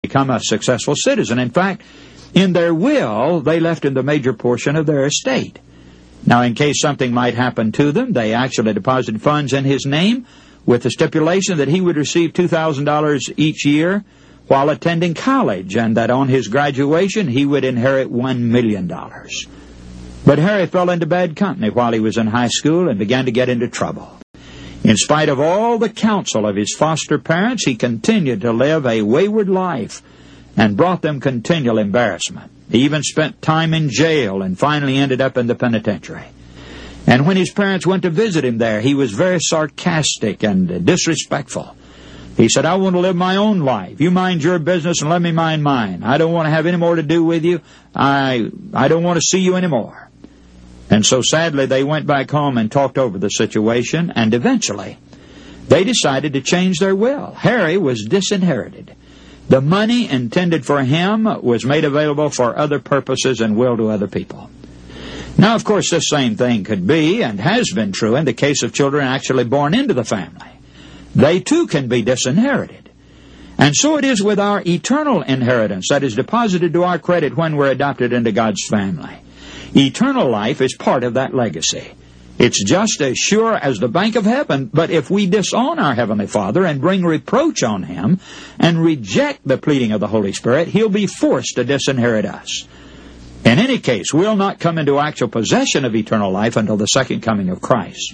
become a successful citizen. In fact, in their will, they left him the major portion of their estate. Now, in case something might happen to them, they actually deposited funds in his name with the stipulation that he would receive $2,000 each year while attending college, and that on his graduation he would inherit $1 million. But Harry fell into bad company while he was in high school and began to get into trouble. In spite of all the counsel of his foster parents, he continued to live a wayward life and brought them continual embarrassment. He even spent time in jail and finally ended up in the penitentiary. And when his parents went to visit him there, he was very sarcastic and disrespectful. He said, "I want to live my own life. You mind your business and let me mind mine. I don't want to have any more to do with you. I don't want to see you anymore." And so sadly, they went back home and talked over the situation, and eventually they decided to change their will. Harry was disinherited. The money intended for him was made available for other purposes and willed to other people. Now, of course, this same thing could be and has been true in the case of children actually born into the family. They too can be disinherited. And so it is with our eternal inheritance that is deposited to our credit when we're adopted into God's family. Eternal life is part of that legacy. It's just as sure as the bank of heaven, but if we disown our Heavenly Father and bring reproach on Him and reject the pleading of the Holy Spirit, He'll be forced to disinherit us. In any case, we'll not come into actual possession of eternal life until the second coming of Christ.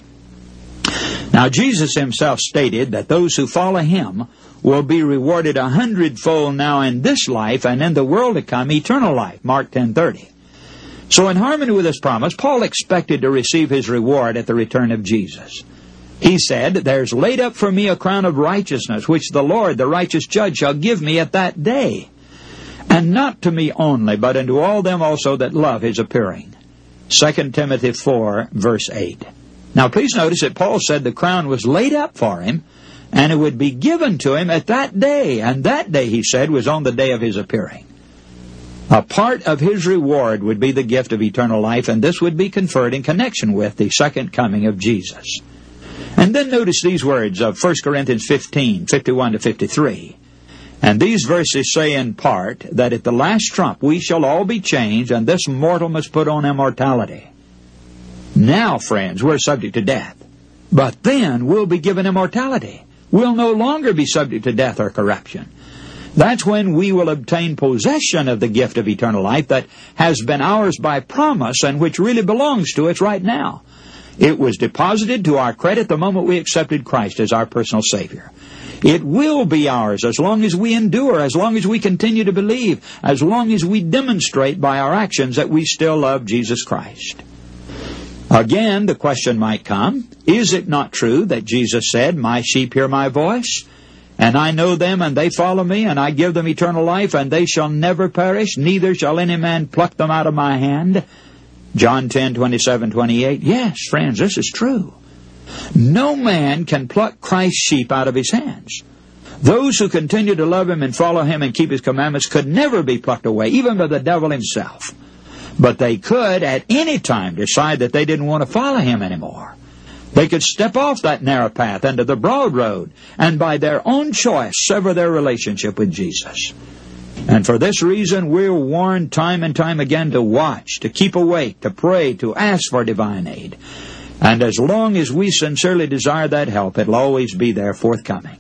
Now, Jesus Himself stated that those who follow Him will be rewarded 100-fold now in this life, and in the world to come, eternal life. Mark 10:30. So in harmony with this promise, Paul expected to receive his reward at the return of Jesus. He said, "There's laid up for me a crown of righteousness, which the Lord, the righteous judge, shall give me at that day. And not to me only, but unto all them also that love His appearing." 2 Timothy 4, verse 8. Now please notice that Paul said the crown was laid up for him, and it would be given to him at that day. And that day, he said, was on the day of His appearing. A part of his reward would be the gift of eternal life, and this would be conferred in connection with the second coming of Jesus. And then notice these words of 1 Corinthians 15, 51 to 53. And these verses say in part that at the last trump we shall all be changed, and this mortal must put on immortality. Now, friends, we're subject to death, but then we'll be given immortality. We'll no longer be subject to death or corruption. That's when we will obtain possession of the gift of eternal life that has been ours by promise and which really belongs to us right now. It was deposited to our credit the moment we accepted Christ as our personal Savior. It will be ours as long as we endure, as long as we continue to believe, as long as we demonstrate by our actions that we still love Jesus Christ. Again, the question might come, is it not true that Jesus said, "My sheep hear my voice, and I know them, and they follow me, and I give them eternal life, and they shall never perish, neither shall any man pluck them out of my hand"? John 10, 27, 28. Yes, friends, this is true. No man can pluck Christ's sheep out of His hands. Those who continue to love Him and follow Him and keep His commandments could never be plucked away, even by the devil himself. But they could at any time decide that they didn't want to follow Him anymore. They could step off that narrow path into the broad road and by their own choice sever their relationship with Jesus. And for this reason, we're warned time and time again to watch, to keep awake, to pray, to ask for divine aid. And as long as we sincerely desire that help, it'll always be there forthcoming.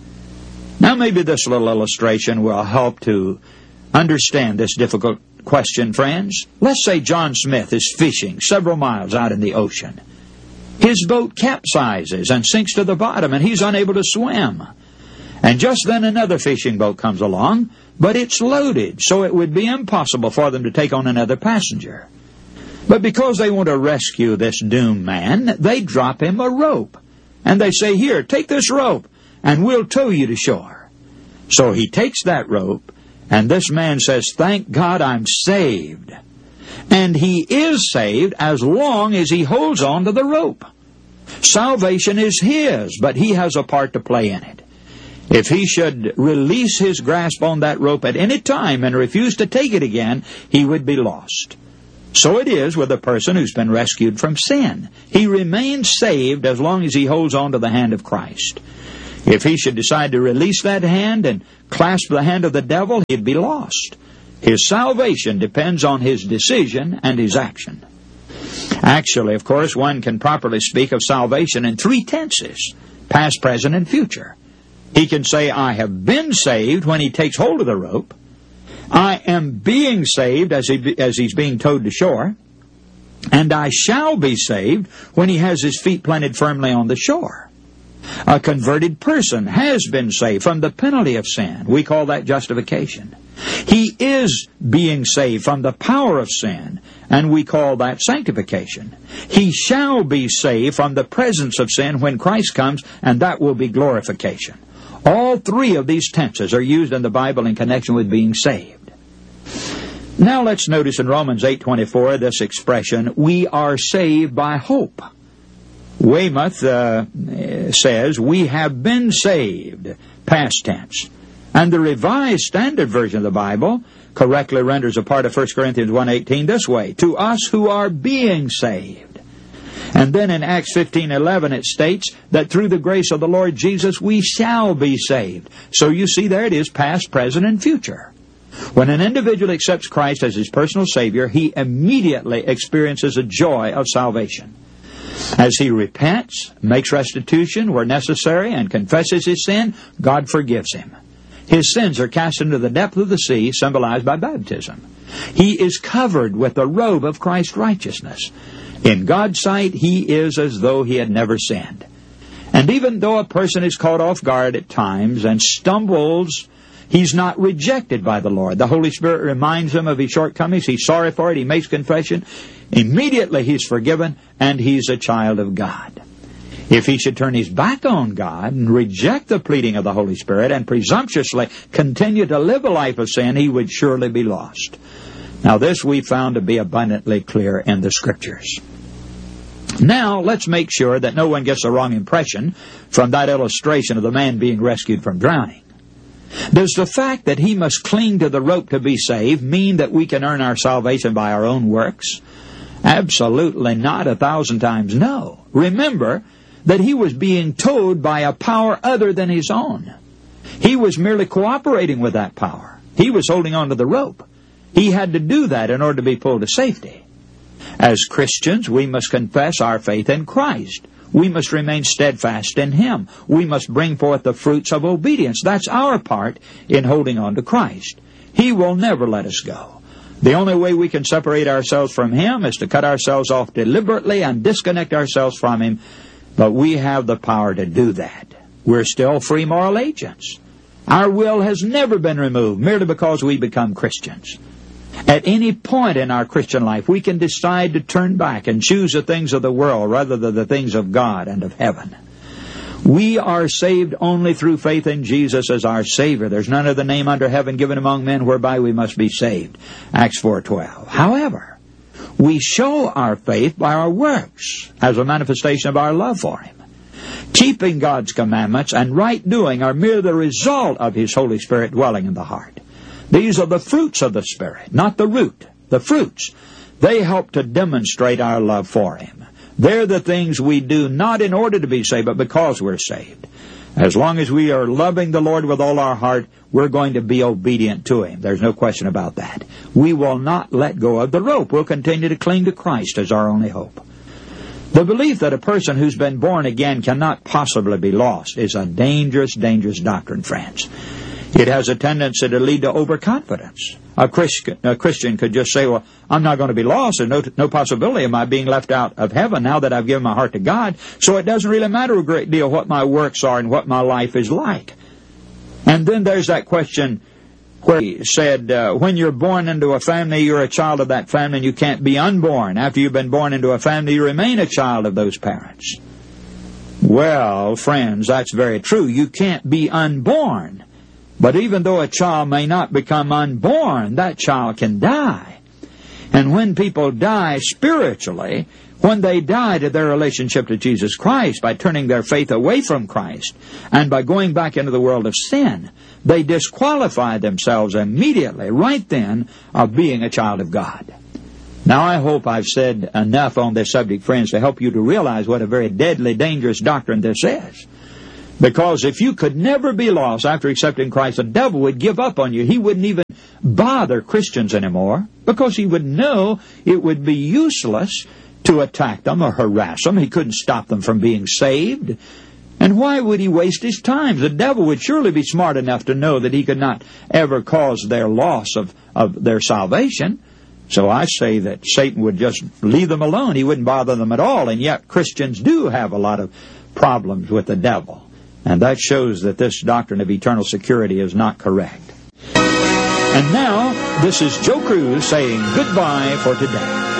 Now maybe this little illustration will help to understand this difficult question, friends. Let's say John Smith is fishing several miles out in the ocean. His boat capsizes and sinks to the bottom, and he's unable to swim. And just then another fishing boat comes along, but it's loaded, so it would be impossible for them to take on another passenger. But because they want to rescue this doomed man, they drop him a rope. And they say, "Here, take this rope, and we'll tow you to shore." So he takes that rope, and this man says, "Thank God I'm saved." And he is saved as long as he holds on to the rope. Salvation is his, but he has a part to play in it. If he should release his grasp on that rope at any time and refuse to take it again, he would be lost. So it is with a person who's been rescued from sin. He remains saved as long as he holds on to the hand of Christ. If he should decide to release that hand and clasp the hand of the devil, he'd be lost. His salvation depends on his decision and his action. Actually, of course, one can properly speak of salvation in three tenses: past, present, and future. He can say, I have been saved when he takes hold of the rope. I am being saved as he's being towed to shore. And I shall be saved when he has his feet planted firmly on the shore. A converted person has been saved from the penalty of sin. We call that justification. He is being saved from the power of sin, and we call that sanctification. He shall be saved from the presence of sin when Christ comes, and that will be glorification. All three of these tenses are used in the Bible in connection with being saved. Now let's notice in Romans 8:24 this expression, we are saved by hope. Weymouth says, we have been saved, past tense. And the Revised Standard Version of the Bible correctly renders a part of 1 Corinthians 1:18 this way, to us who are being saved. And then in Acts 15:11 it states that through the grace of the Lord Jesus we shall be saved. So you see there it is, past, present, and future. When an individual accepts Christ as his personal Savior, he immediately experiences a joy of salvation. As he repents, makes restitution where necessary, and confesses his sin, God forgives him. His sins are cast into the depth of the sea, symbolized by baptism. He is covered with the robe of Christ's righteousness. In God's sight, he is as though he had never sinned. And even though a person is caught off guard at times and stumbles, he's not rejected by the Lord. The Holy Spirit reminds him of his shortcomings. He's sorry for it. He makes confession. Immediately he's forgiven, and he's a child of God. If he should turn his back on God and reject the pleading of the Holy Spirit and presumptuously continue to live a life of sin, he would surely be lost. Now this we found to be abundantly clear in the Scriptures. Now let's make sure that no one gets the wrong impression from that illustration of the man being rescued from drowning. Does the fact that he must cling to the rope to be saved mean that we can earn our salvation by our own works? Absolutely not, 1,000 times no. Remember that he was being towed by a power other than his own. He was merely cooperating with that power. He was holding on to the rope. He had to do that in order to be pulled to safety. As Christians, we must confess our faith in Christ. We must remain steadfast in Him. We must bring forth the fruits of obedience. That's our part in holding on to Christ. He will never let us go. The only way we can separate ourselves from Him is to cut ourselves off deliberately and disconnect ourselves from Him. But we have the power to do that. We're still free moral agents. Our will has never been removed merely because we become Christians. At any point in our Christian life, we can decide to turn back and choose the things of the world rather than the things of God and of heaven. We are saved only through faith in Jesus as our Savior. There's none other name under heaven given among men whereby we must be saved. Acts 4:12. However, we show our faith by our works as a manifestation of our love for Him. Keeping God's commandments and right doing are merely the result of His Holy Spirit dwelling in the heart. These are the fruits of the Spirit, not the root, the fruits. They help to demonstrate our love for Him. They're the things we do not in order to be saved, but because we're saved. As long as we are loving the Lord with all our heart, we're going to be obedient to Him. There's no question about that. We will not let go of the rope. We'll continue to cling to Christ as our only hope. The belief that a person who's been born again cannot possibly be lost is a dangerous, dangerous doctrine, friends. It has a tendency to lead to overconfidence. A Christian could just say, well, I'm not going to be lost. There's no possibility of my being left out of heaven now that I've given my heart to God. So it doesn't really matter a great deal what my works are and what my life is like. And then there's that question where he said, when you're born into a family, you're a child of that family and you can't be unborn. After you've been born into a family, you remain a child of those parents. Well, friends, that's very true. You can't be unborn. But even though a child may not become unborn, that child can die. And when people die spiritually, when they die to their relationship to Jesus Christ by turning their faith away from Christ and by going back into the world of sin, they disqualify themselves immediately, right then, of being a child of God. Now, I hope I've said enough on this subject, friends, to help you to realize what a very deadly, dangerous doctrine this is. Because if you could never be lost after accepting Christ, the devil would give up on you. He wouldn't even bother Christians anymore, because he would know it would be useless to attack them or harass them. He couldn't stop them from being saved. And why would he waste his time? The devil would surely be smart enough to know that he could not ever cause their loss of their salvation. So I say that Satan would just leave them alone. He wouldn't bother them at all. And yet Christians do have a lot of problems with the devil. And that shows that this doctrine of eternal security is not correct. And now, this is Joe Cruz saying goodbye for today.